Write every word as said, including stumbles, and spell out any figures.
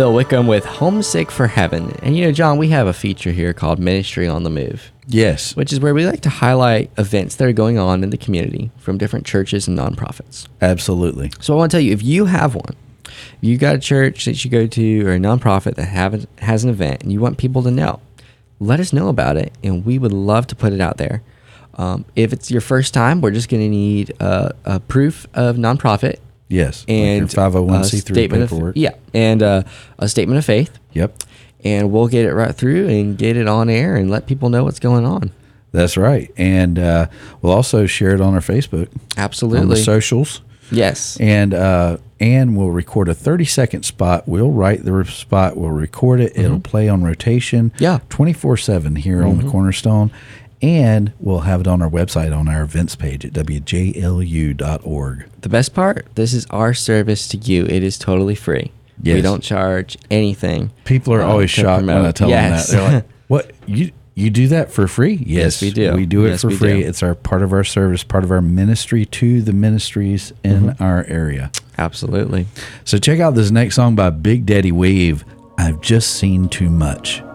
Phil Wickham with Homesick for Heaven. And you know, John, we have a feature here called Ministry on the Move. Yes. Which is where we like to highlight events that are going on in the community from different churches and nonprofits. Absolutely. So I want to tell you, if you have one, if you got a church that you go to or a nonprofit that have, has an event and you want people to know, let us know about it, and we would love to put it out there. Um, if it's your first time, we're just going to need uh, a proof of nonprofit. Yes, And like five oh one c three paperwork. Of, yeah, and uh, a statement of faith. Yep. And we'll get it right through and get it on air and let people know what's going on. That's right. And uh, we'll also share it on our Facebook. Absolutely. On the socials. Yes. And uh, Ann will record a thirty-second spot. We'll write the spot. We'll record it. Mm-hmm. It'll play on rotation. Yeah. twenty-four seven here mm-hmm. on the Cornerstone. And we'll have it on our website on our events page at w j l u dot org. The best part, this is our service to you. It is totally free. Yes. We don't charge anything. People are um, always shocked promote. when I tell yes. them that. They're like, what? You you do that for free? Yes, yes we do. We do it yes, for free. Do. It's our part of our service, part of our ministry to the ministries in mm-hmm. our area. Absolutely. So check out this next song by Big Daddy Wave, I've Just Seen Too Much.